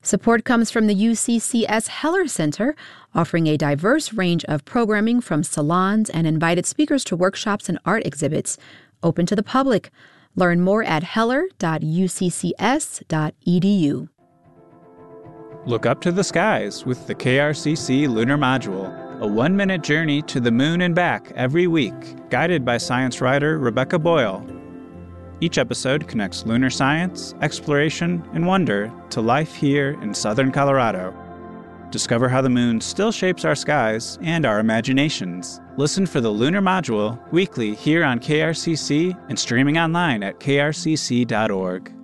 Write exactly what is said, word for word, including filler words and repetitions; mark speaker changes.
Speaker 1: Support comes from the U C C S Heller Center, offering a diverse range of programming from salons and invited speakers to workshops and art exhibits, open to the public. Learn more at heller dot u c c s dot e d u.
Speaker 2: Look up to the skies with the K R C C Lunar Module, a one-minute journey to the moon and back every week, guided by science writer Rebecca Boyle. Each episode connects lunar science, exploration, and wonder to life here in southern Colorado. Discover how the moon still shapes our skies and our imaginations. Listen for the Lunar Module weekly here on K R C C and streaming online at k r c c dot org.